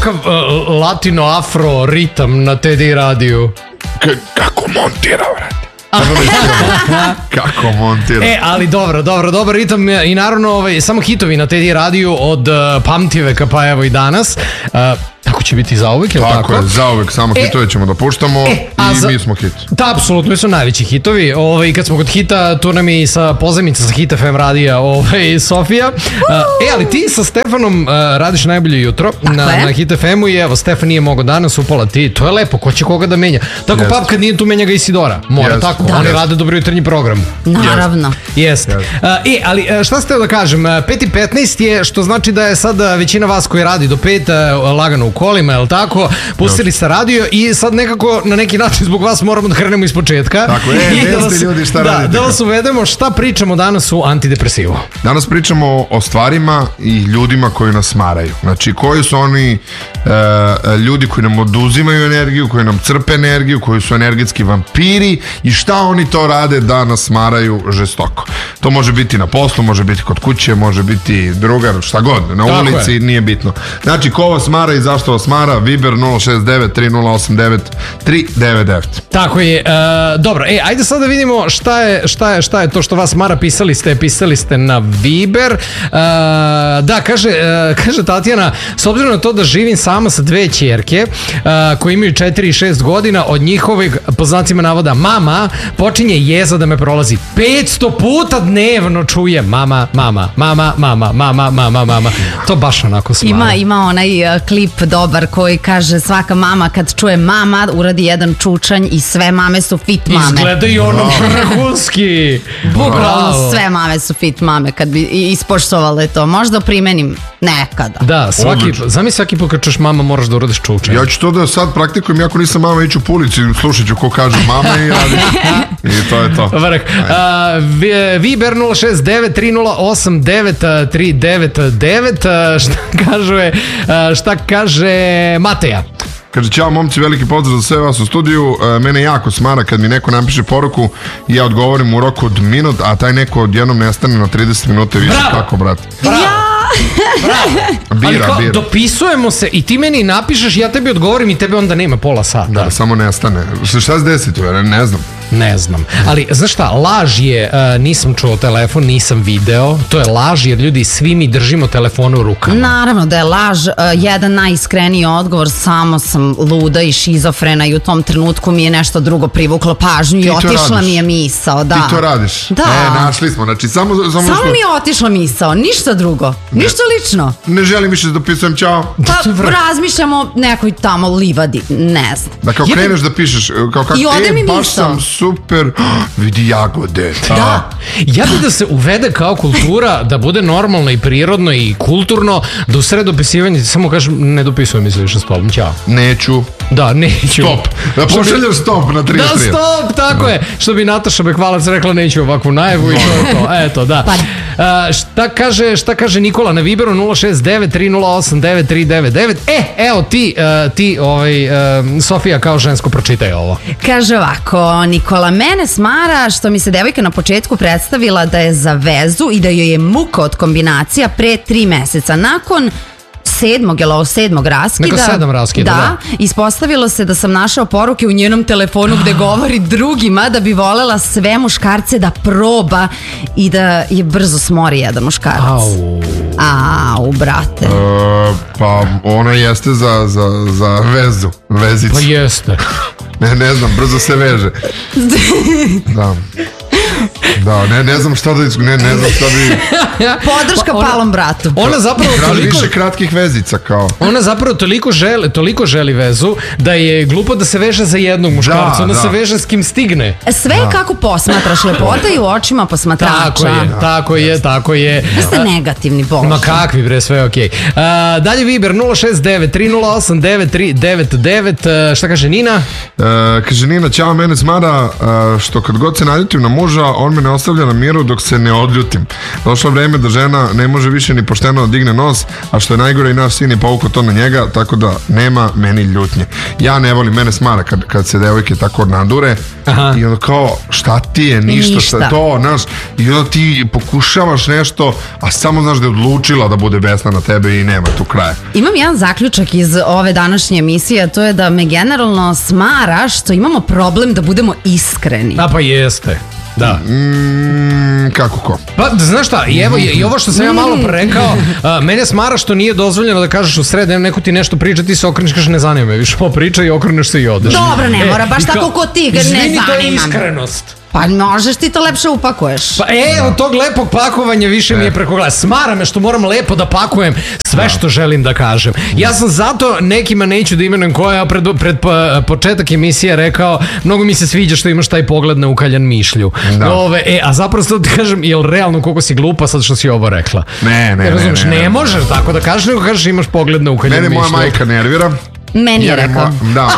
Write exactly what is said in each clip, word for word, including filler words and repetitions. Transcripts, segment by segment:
kakav uh, latino-afro ritam na T D radiju. K- kako montira, vrati. Kako montira. E, ali dobro, dobro, dobar ritam i naravno ovaj, samo hitovi na T D radiju od uh, pamtiveka pa evo i danas. Uh, tako će biti zauvek, je li tako? Tako je, zauvek, samo e, hitove ćemo da puštamo e, i za... mi smo hit. Da, apsolutno, mi su najveći hitovi. Ovaj, kad smo kod hita, tu nam je i sa pozajmica sa Hit F M radija ovaj, Sofija. Uh, e, ali ti sa Stefanom uh, radiš najbolje jutro na, na Hit F M-u i evo, Stefan nije mogao danas, upala ti. To je lepo, ko će koga da menja. Tako yes. Pap kad nije tu menja ga Isidora. Mora yes. tako, da. Oni yes. rade dobro jutarnji program. Naravno. Jeste. Yes. Uh, e, ali šta ste da kažem, pet i petnaest je, što znači da je sad većina vas koji radi do pet uh, lagano u kolima, je li tako? Pustili ste radio i sad nekako na neki način zbog vas moramo da krenemo iz početka. Tako je, I da vas, ljudi šta da, radite. Da vas uvedemo šta pričamo danas u Antidepresivu. Danas pričamo o stvarima i ljudima koji nas smaraju. Znači, koji su oni uh, ljudi koji nam oduzimaju energiju, koji nam crpe energiju, koji su energetski vampiri i šta oni to rade da nas smaraju žestoko. To može biti na poslu, može biti kod kuće, može biti drugar, šta god, na tako ulici, je. Nije bitno. Znači, ko vas smara i zašto vas smara, Viber nula šest devet tri nula osam devet tri devet devet. Tako je. Uh, dobro, e, ajde sad da vidimo šta je, šta je, šta je to što vas mara. Pisali ste, pisali ste na Viber. Uh, da, kaže, uh, kaže Tatjana, s obzirom na to da živim sama sa dve ćerke uh, koje imaju četiri i šest godina, od njihovih, po znacima navoda, mama počinje jeza da me prolazi. petsto puta dnevno čuje mama, mama, mama, mama, mama, mama, mama. To baš onako smara. Ima, ima onaj uh, klip dobar koji kaže svaka mama kad čuje mama uradi jedan čučanj i sve mame su fit mame. Izgledaju ono vrhunski. Bukvalno sve mame su fit mame kad bi ispoštovale to. Možda primenim nekada. Da, svaki, zamisli svaki put kad čuješ mama moraš da uradiš čučanj. Ja ću to da sad praktikujem, jako nisam mama, iću po ulici, slušat ću ko kaže mama i radim. I to je to. Vrh. Uh, Viber nula šest devet tri nula osam devet tri devet devet. Šta kaže, šta kaže Mateja? Kaže, ćao momci, veliki pozdrav za sve vas u studiju. E, mene jako smara kad mi neko napiše poruku i ja odgovorim u roku od minut, a taj neko odjednom nestane na trideset minuta više. Bravo. Kako, brate? Bravo. Bravo. Bira, ali kao, bira. Dopisujemo se i ti meni napišeš, ja tebi odgovorim i tebe onda nema pola sata. Da, samo nestane. Šta se desi tu? Ne znam. Ne znam. Ali, znaš šta, laž je, uh, nisam čuo telefon, nisam video, to je laž jer ljudi, svi mi držimo telefone u rukama. Naravno da je laž, uh, jedan najiskreniji odgovor, samo sam luda i šizofrena i u tom trenutku mi je nešto drugo privuklo pažnju i otišla radiš. Mi je misao. Da. Ti to radiš? Da. E, našli smo, znači samo... Samo, samo smo... mi je otišla misao, ništa drugo, ne. Ništa lično. Ne želim više da dopisujem ćao. Pa razmišljamo o nekoj tamo livadi, ne znam. Da kao Jebe... kreneš da pišeš, kao kako, e, baš sam super, oh, vidi jagode. Da, ja bih da se uvede kao kultura, da bude normalno i prirodno i kulturno, da u sred dopisivanja samo kažem, ne dopisujem mi se više s tobom, ćao. Neću. Da, neću. Stop. Da pošaljaš stop na trideset tri. Da, stop, tako da. Je. Što bi Nataša Bekvalac rekla, neću ovakvu najavu i to je to. Eto, da. Pa. A, šta, kaže, šta kaže Nikola na Viberu nula šest devet tri nula osam devet tri devet devet. E, evo ti, uh, ti ovaj, uh, Sofija kao žensko pročitaj ovo. Kaže ovako, Nikola, mene smara što mi se devojka na početku predstavila da je za vezu i da joj je muka od kombinacija pre tri meseca. Nakon sedmog, jel ovo sedmog raskida. Neko sedam raskida, da. Da, ispostavilo se da sam našao poruke u njenom telefonu gde govori drugima da bi volela sve muškarce da proba i da je brzo smori jedan muškarac. Au. Au, brate. E, pa ona jeste za, za, za vezu, vezicu. Pa jeste. Ne, ne znam, brzo se veže. Da. Da, ne, ne znam šta da ne, ne znam šta bi... Podrška pa ona, palom bratu. Ona zapravo toliko... više kratkih vezica kao. Ona zapravo toliko želi, toliko želi vezu da je glupo da se veže za jednog muškarca. Da, ona da. se veže s kim stigne. Sve da. Kako posmatraš, lepota i u očima posmatrača. Tako je, da. tako je, tako je. Vi ste negativni, bože. Ma kakvi bre, sve okej. Okay. Uh, dalje Viber nula šest devet tri nula osam devet tri devet devet. Uh, šta kaže Nina? Uh, kaže Nina, ćao, mene smara uh, što kad god se naljutim na muža, on me ne ostavlja na miru dok se ne odljutim. Došlo vreme da žena ne može više ni pošteno da digne nos, a što je najgore i naš sin je povukao to na njega, tako da nema meni ljutnje. Ja ne volim, mene smara kad, kad se devojke tako nadure. Aha. I onda kao, šta ti je, ništa, ništa. Šta to, znaš, i onda ti pokušavaš nešto, a samo znaš da je odlučila da bude besna na tebe i nema tu kraja. Imam jedan zaključak iz ove današnje emisije, a to je da me generalno smara što imamo problem da budemo iskreni. A pa jeste. Da. Mm, kako ko? Pa, znaš šta, i evo, i ovo što sam ja malo rekao, a, mene smara što nije dozvoljeno da kažeš u sred, neko ti nešto priča, ti se okreneš, kažeš ne zanima me, više ovo priča i okreneš se i odeš. Dobro, ne e, mora, baš tako ko ti, ne zanima. Izvini, to je iskrenost. Pa možeš ti to lepše upakuješ. Pa e, od tog lepog pakovanja više mi je preko gleda. Smara me što moram lepo da pakujem sve što želim da kažem. Ja sam zato, nekima neću da imenujem koja pred, pred početak emisije rekao, mnogo mi se sviđa što imaš taj pogled na ukaljan mišlju. Da. Ove, e, a zapravo sad ti kažem, jel realno koliko si glupa sad što si ovo rekla? Ne, ne, razumiješ, ne, ne, ne, ne možeš ne. tako da kažeš, nego kažeš imaš pogled na ukaljan mišlju. Mene moja majka nervira. Meni je rekao. Da,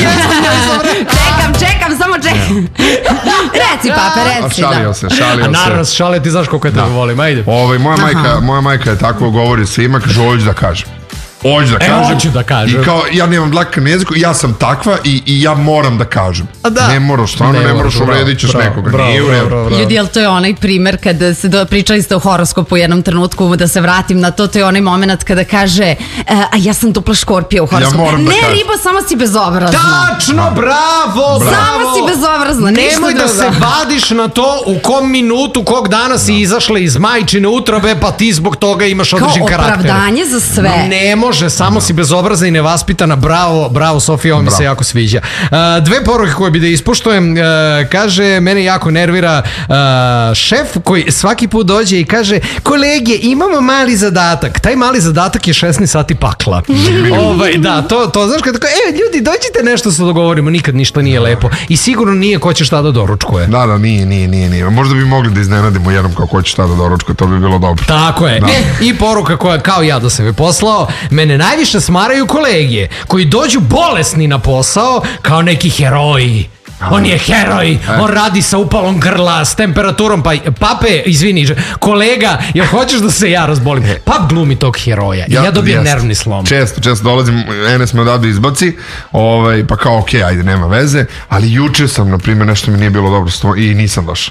čekam, čekam, samo čekam. Reci, pape, reci. A šalio se, šalio se. A naravno se šalio, ti znaš koliko je tebe volim, ajde. Ove, moja, majka, moja majka je tako govori svima, kaže, hoću da kažem. Hoću da kažem. E, hoću da kažem. I kao, ja nemam dlaka na jeziku, ja sam takva i, i ja moram da kažem. A da. Ne moraš, stvarno ne, ne moraš, uvredit ćeš nekoga. Bravo, nije bravo, bravo, bravo. Ljudi, jel to je onaj primer kada se do, pričali ste o horoskopu u jednom trenutku, da se vratim na to, to je onaj moment kada kaže, a ja sam dupla škorpija u horoskopu. Ja ne, da ribo, samo si bezobrazna. Tačno, bravo, bravo. Samo si bezobrazna. Nemoj da se vadiš na to u kom minutu, kog dana si izašla iz majčine utrobe, pa ti zbog toga imaš određen karakter. Kao opravdanje za sve. Ne može, samo si bezobrazna i nevaspitana. Bravo, bravo Sofija, ovo mi se jako sviđa. Uh, dve poruke koje bi da ispuštujem. Uh, kaže, mene jako nervira uh, šef koji svaki put dođe i kaže, kolege, imamo mali zadatak. Taj mali zadatak je šesnaest sati pakla. ovaj, da, to, to znaš kada, e, ljudi, dođite nešto se dogovorimo, nikad ništa nije lepo. I sigurno nije ko će šta da doručkuje. Da, da, nije, nije, nije, nije. Možda bi mogli da iznenadimo jednom kao ko će šta da doručkuje, to bi bilo dobro. Tako je. Da. E, i poruka koja, kao ja da sam je poslao, mene najviše smaraju kolegije koji dođu bolesni na posao kao neki heroji. On je heroj, on radi sa upalom grla, s temperaturom, pa pape, izvini, kolega, jel hoćeš da se ja razbolim? Pap glumi tog heroja i ja, ja dobijem jest. nervni slom. Često, često dolazim, Enes me odavde izbaci, ovaj, pa kao okej, okay, ajde, nema veze, ali juče sam, na primjer, nešto mi nije bilo dobro i nisam došao.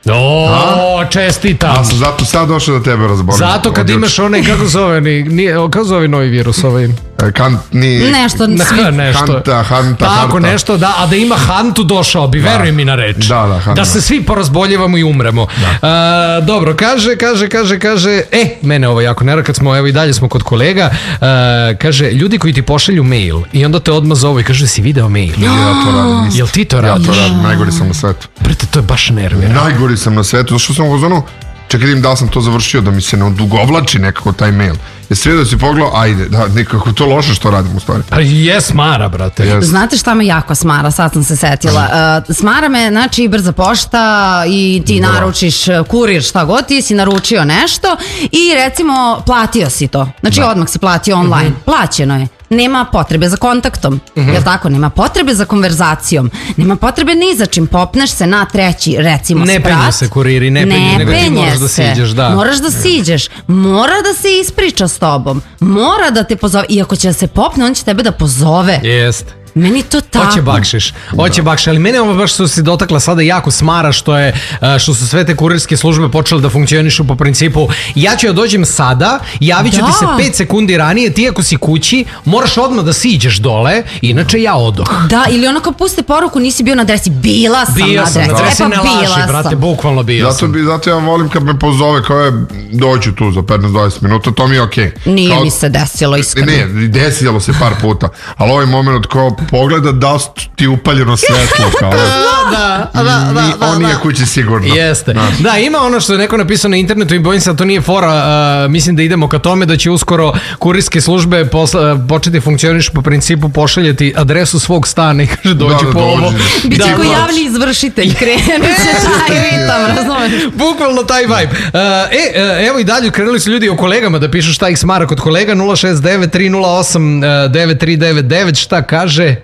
O, čestitam. A sam zato sad došao da tebe razbolim. Zato kad imaš onaj, kako zove, nije, kako zove novi virus ovaj? Kant, ni... Nešto, svi... nešto. Hanta, hanta, Tako hanta. nešto, da, a da ima hantu došao bi, da. Veruj mi na reč. Da, da, hanta. Da se svi porazboljevamo i umremo. Da. Uh, dobro, kaže, kaže, kaže, kaže, e, mene ovo jako nervira kad smo, evo i dalje smo kod kolega, uh, kaže, ljudi koji ti pošalju mail i onda te odmah zovu i kaže, si video mail? Ja to radim. Jel ti to radiš? Ja to radim, najgori sam na svetu. Brate, to je baš nervira. Najgori sam na svetu, zašto sam u zonu, čekaj da li sam to završio, da mi se ne odugovlači nekako taj mail. Jesi vidio da si pogledao, ajde, da, nekako to loše što radim u stvari. Pa je smara, brate. Yes. Znate šta me jako smara, sad sam se setila. Uh, smara me, znači, brza pošta i ti da. naručiš kurir, šta god, ti si naručio nešto i recimo platio si to. Znači da. odmah si platio online. Mm-hmm. Plaćeno je. Nema potrebe za kontaktom, mm-hmm. jel tako? Nema potrebe za konverzacijom, nema potrebe ni za čim, popneš se na treći, recimo, ne sprat. Ne penje se kuriri, ne penje, ne nego ti moraš se. da siđeš, da. Moraš da siđeš, mora da se ispriča s tobom, mora da te pozove, i ako će da se popne, on će tebe da pozove. Jest. Meni to tako. Hoće bakšiš, hoće bakšiš, ali mene ovo baš što si dotakla sada jako smara što je, što su sve te kurirske službe počele da funkcionišu po principu ja ću ja dođem sada, javit ću da. ti se pet sekundi ranije, ti ako si kući moraš odmah da siđeš dole, inače ja odoh. Da, ili onako puste poruku nisi bio na adresi, bila sam bio na adresi. Bio sam, adresi ne laži, brate, bukvalno bio zato sam. Bi, zato ja volim kad me pozove kao je doću tu za petnaest do dvadeset minuta, to mi je okej. Okay. Nije kao, mi se desilo iskreno. Ne, desilo se par puta, ali ovaj moment kao pogleda da ti upaljeno svetlo kao da, da, da, da, da, on nije kući sigurno. Jeste. Da. da, ima ono što je neko napisao na internetu i bojim se da to nije fora, uh, mislim da idemo ka tome da će uskoro kurirske službe posla, uh, početi funkcioniš po principu pošaljeti adresu svog stana i kaže dođi da, da, po ovo. Biće ko javni izvršitelj, krenut će taj ritam, razumeš? Bukvalno taj vibe. Uh, e, uh, evo i dalje krenuli su ljudi o kolegama da pišu šta ih smara kod kolega. Nula šest devet tri nula osam devet tri devet devet, šta kaže?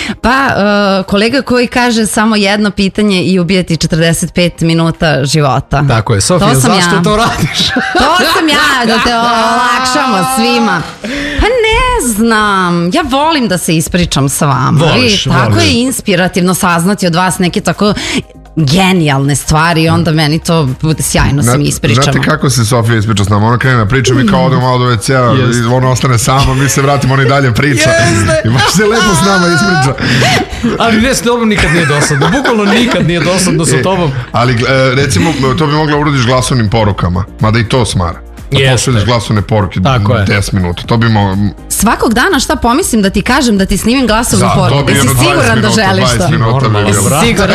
Pa, uh, kolega koji kaže samo jedno pitanje i ubije ti četrdeset pet minuta života. Tako je, Sofija, To sam zašto ja. to radiš? To sam ja, da te olakšamo svima. Pa ne znam, ja volim da se ispričam sa vama. Voliš, I tako voliš. je inspirativno saznati od vas neke tako genijalne stvari i onda meni to bude sjajno se mi ispričamo. Znate kako se Sofija ispriča s nama? Ona krene na priču, mi kao odemo malo do ve cea, Jeste. ona ostane sama, mi se vratimo, ona i dalje priča. Jeste. I baš se lepo s nama ispriča. Ali ne, s tobom nikad nije dosadno. Bukvalno nikad nije dosadno sa E, tobom. Ali e, recimo, to bi mogla uradiš glasovnim porukama, mada i to smara. Da Jeste. pošalješ glasovne poruke Tako je. deset minuta. To bi mo... Svakog dana šta pomislim da ti kažem da ti snimim glasovnu Za, to poruku. bi Jesi jedno dvadeset siguran da minuta, želiš dvadeset to? minuta bi Normalno, bilo. brate. Siguran.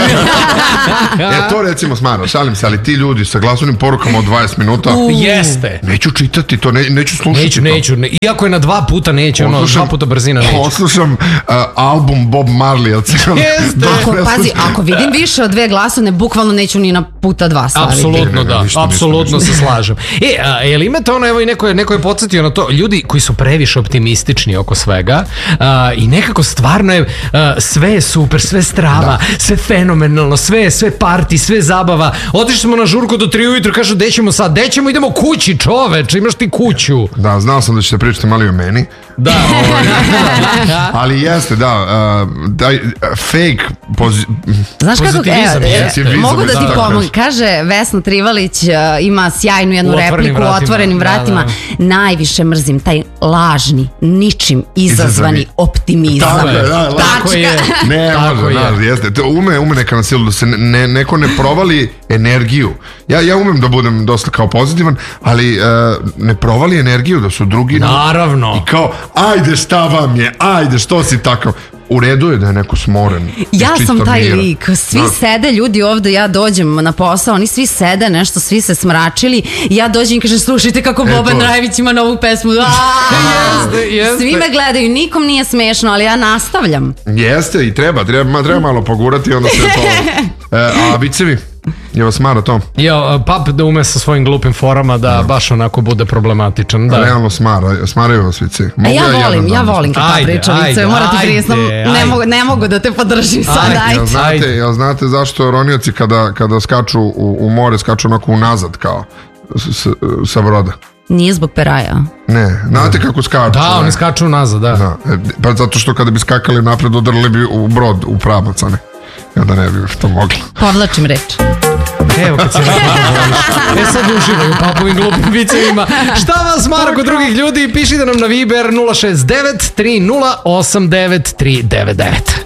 E, to recimo smara, šalim se, ali ti ljudi sa glasovnim porukama od dvadeset minuta, Jeste. neću čitati to, ne, neću slušati Neću, to. neću. Ne, iako je na dva puta neće, ono, dva puta brzina neće. Poslušam uh, album Bob Marley, od cijela. Jeste. Ako, pazi, ako vidim više od dve glasovne, bukvalno neću ni na puta dva staviti. Apsolutno Ne, ne, da, ništa, apsolutno ništa, se slažem. E, a, jel imate ono, evo i neko je, neko je podsjetio na to, ljudi koji su previše optimistični oko svega a, i nekako stvarno je, a, sve je super, sve strava, sve fenomenalno, sve je, sve parti, sve zabava. Otišli smo na žurku do tri ujutro, kažu, gde ćemo sad? Gde ćemo? Idemo kući, čoveč, imaš ti kuću. Da, znao sam da ćete pričati malo i o meni. Da, Ali jeste, da, uh, daj, uh, fake pozi... Znaš kako, Pozitivizam, evo, jeste. mogu da Da, ti da, pomogu. kažem. Kaže Vesna Trivalić, uh, ima sjajnu jednu U otvorenim repliku u vratima. otvorenim Da, vratima. da. Najviše mrzim taj lažni, ničim izazvani Izazvani. optimizam. Tako je, da, da. tako je. Ne, Tako može, je. da, jeste. To ume, ume neka na silu da se ne, neko ne provali energiju. Ja, ja umem da budem dosta kao pozitivan, ali uh, ne provali energiju da su drugi... Naravno. I kao, ajde šta vam je, ajde što si takav. U redu je da je neko smoren. iz Ja čistog sam taj mira. lik, svi Da. sede ljudi ovde, ja dođem na posao, oni svi sede nešto, svi se smračili i ja dođem i kažem slušajte kako E, Boban to. Rajević ima novu pesmu. Aaaa! Jeste, jeste. Svi me gledaju, nikom nije smešno, ali ja nastavljam. Jeste i treba, treba, ma, treba malo pogurati, onda se to... E, a vicevi? Je vas mara to? Jo, pap da ume sa svojim glupim forama da baš onako bude problematičan. Da. Realno smara, smaraju vas vicevi. A ja jedan volim, ja dan? volim kad ta Ajde, priča ajde, vice, moram ti ajde, priznam, ajde. ne mogu, ne mogu da te podržim sad, Ajde, ajde. Jel znate, Ajde. jel znate zašto ronioci kada, kada skaču u, u more, skaču onako unazad kao s, s, sa broda? Nije zbog peraja. Ne, znate kako skaču? Da, ne? oni skaču nazad, da. Da, e, pa zato što kada bi skakali napred, udarili bi u brod, u pravac, a ne. I onda ne bi to moglo. Povlačim reč. Evo kad se E sad uživaju u papovim glupim vicevima. Šta vas mara kod drugih ljudi? Pišite nam na Viber nula šest devet tri nula osam devet tri devet devet.